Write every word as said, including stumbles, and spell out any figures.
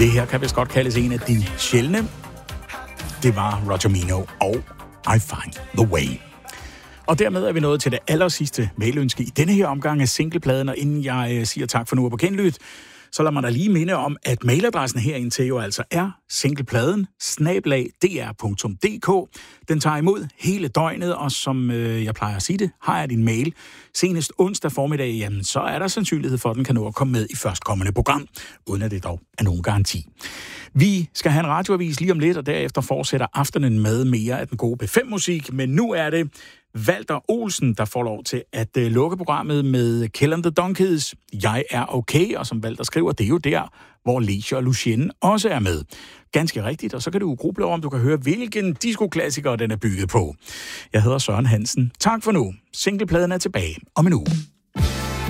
Det her kan vist godt kaldes en af de sjældne. Det var Roger Mino og I Find The Way. Og dermed er vi nået til det aller sidste mailønske i denne her omgang af singlepladen, og inden jeg siger tak for nu på genlyt, så lad mig da lige minde om, at mailadressen herind til jo altså er singlepladen snabel-a d r punktum d k. Den tager imod hele døgnet, og som øh, jeg plejer at sige det, har jeg din mail senest onsdag formiddag, jamen så er der sandsynlighed for, at den kan nå at komme med i førstkommende program, uden at det dog er nogen garanti. Vi skal have en radioavis lige om lidt, og derefter fortsætter aftenen med mere af den gode B fem musik, men nu er det Walter Olsen, der får lov til at uh, lukke programmet med Kill and the Donkeys. Jeg er okay, og som Walter skriver, det er jo der, hvor Leisure og Lucienne også er med. Ganske rigtigt, og så kan du gruble over, om du kan høre, hvilken disco-klassiker den er bygget på. Jeg hedder Søren Hansen. Tak for nu. Singlepladen er tilbage om en uge.